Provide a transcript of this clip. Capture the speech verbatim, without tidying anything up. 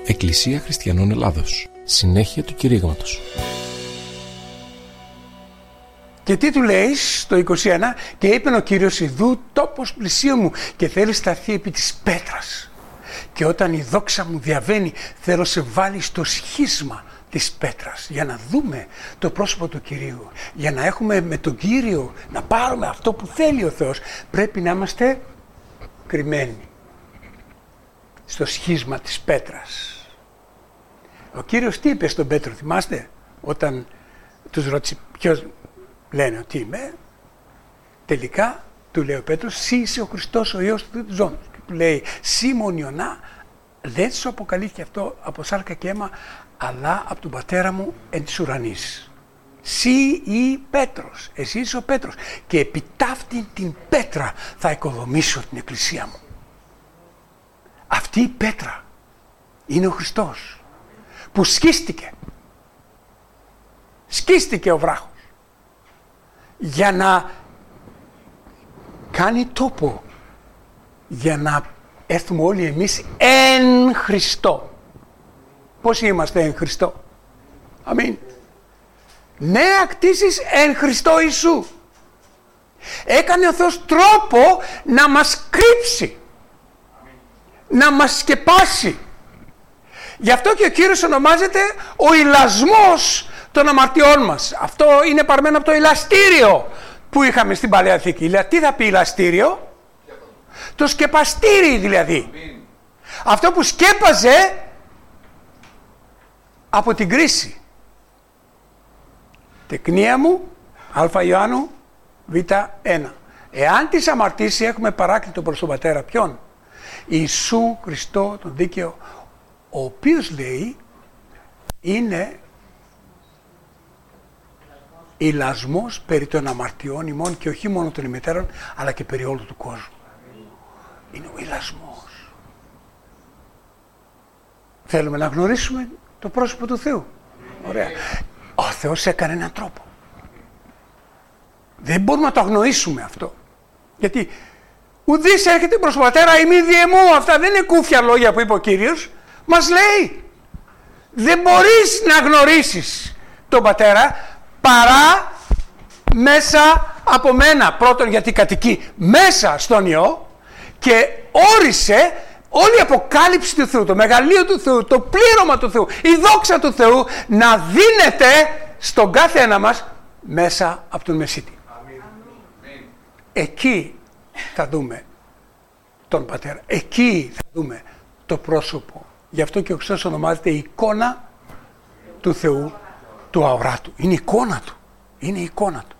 Εκκλησία Χριστιανών Ελλάδος. Συνέχεια του κηρύγματος. Και τι του λέει στο είκοσι ένα, και είπε ο Κύριος, ιδού τόπος πλησίου μου και θέλει σταθεί επί της πέτρας. Και όταν η δόξα μου διαβαίνει, θέλω σε βάλει στο σχίσμα της πέτρας, για να δούμε το πρόσωπο του Κυρίου. Για να έχουμε με τον Κύριο, να πάρουμε αυτό που θέλει ο Θεός, πρέπει να είμαστε κρυμμένοι στο σχίσμα της πέτρας. Ο Κύριος τι είπε στον Πέτρο, θυμάστε, όταν τους ρώτησε ποιος λένε ότι είμαι, τελικά του λέει ο Πέτρος, «Συ είσαι ο Χριστός, ο Υιός του Ζώντος». Και του λέει, «Σίμων Ιωνά, δεν σου αποκαλύφθηκε αυτό από σάρκα και αίμα, αλλά από τον πατέρα μου εν της ουρανής. Συ ή Πέτρος, εσύ είσαι ο Πέτρος, και επί ταύτην την πέτρα θα οικοδομήσω την εκκλησία μου». Αυτή η πέτρα είναι ο Χριστός, που σκίστηκε. Σκίστηκε ο βράχος για να κάνει τόπο, για να έρθουμε όλοι εμείς εν Χριστώ. Πώς είμαστε εν Χριστώ? Αμήν. Νέα κτίσεις εν Χριστώ Ιησού. Έκανε ο Θεός τρόπο να μας κρύψει, να μας σκεπάσει. Γι' αυτό και ο Κύριος ονομάζεται ο ηλασμός των αμαρτιών μας. Αυτό είναι παρμένο από το ηλαστήριο που είχαμε στην Παλαιά Θήκη. Τι θα πει ηλαστήριο? Το σκεπαστήρι δηλαδή. Αυτό που σκέπαζε από την κρίση. Τεκνία μου, Α Ιωάννου, Β ένα. Εάν τις αμαρτήσει έχουμε παράκλητο προς τον Πατέρα. Ποιον? Ιησού Χριστό τον δίκαιο, ο οποίος λέει είναι ηλασμός περί των αμαρτιών ημών, και όχι μόνο των ημετέρων, αλλά και περί όλου του κόσμου. Είναι ο ηλασμός. Θέλουμε να γνωρίσουμε το πρόσωπο του Θεού. Ωραία. Ο Θεός έκανε έναν τρόπο. Δεν μπορούμε να το αγνοήσουμε αυτό. Γιατί ουδής έρχεται προς τον Πατέρα ημί διεμού. Αυτά δεν είναι κούφια λόγια που είπε ο Κύριος. Μας λέει, δεν μπορείς να γνωρίσεις τον Πατέρα παρά μέσα από μένα. Πρώτον, γιατί κατοικεί μέσα στον Υιό και όρισε όλη η αποκάλυψη του Θεού, το μεγαλείο του Θεού, το πλήρωμα του Θεού, η δόξα του Θεού να δίνεται στον κάθε ένα μας μέσα από τον Μεσίτη. Αμήν. Εκεί θα δούμε τον Πατέρα. Εκεί θα δούμε το πρόσωπο. Γι' αυτό και ο Χριστός ονομάζεται η εικόνα του Θεού, του αοράτου. Είναι η εικόνα του. Είναι η εικόνα του.